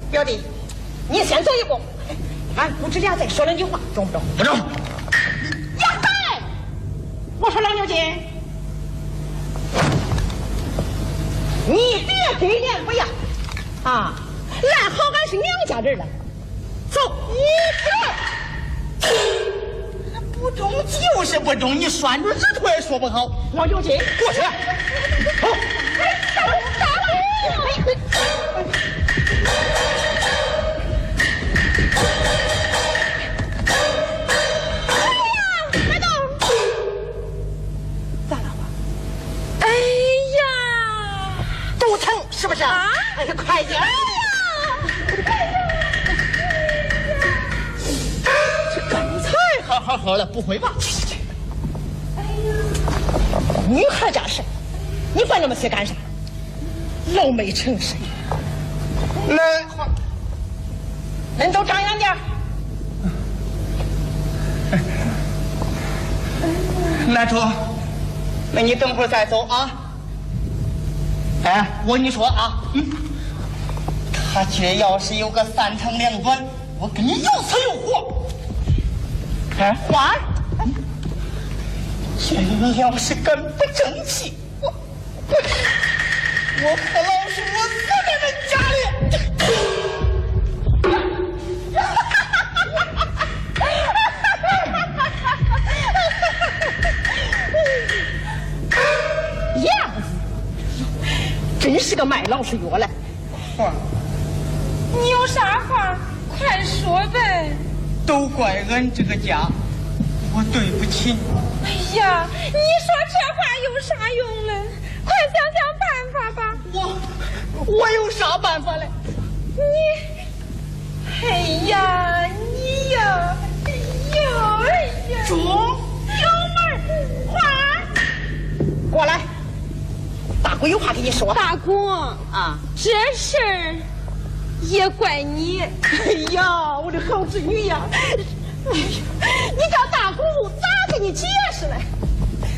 表弟，你先走一步，俺父子俩再说两句话，中不中？ 不中。 呀嘿！我说老牛筋，你别给脸不要啊！赖好俺是娘家人了，走，你这不中就是不中，你拴住指头也说不好。 老牛筋， 过去。走。是不是啊？哎呀，快点！哎呀！这刚才好了，不会吧？去！哎呀！女孩家事，你管那么些干啥？老没诚实。人都长远点。那主，那你等会儿再走啊。哎，我跟你说啊，他这要是有个3长2短，我跟你有死有活。哎，花儿，这你要是敢不争气，我和老师我死在人家里。样子。真是个卖老实药嘞！花， 你有啥话快说呗。 都怪俺这个家，我对不起你。 哎呀，你说这话有啥用嘞？快想想办法吧。 我有啥办法嘞？ 哎呀，你呀， 中有门花， 过来。大姑有话跟你说。 大姑啊， 这事儿也怪你。 哎呀，我的好侄女呀！哎呀，你叫大姑咋跟你解释嘞？